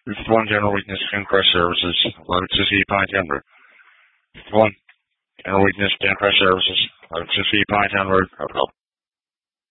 51 general weakness, skin crush services, 1160 Pine Timber. 51 general weakness, skin crush services, 1160 Pine Timber.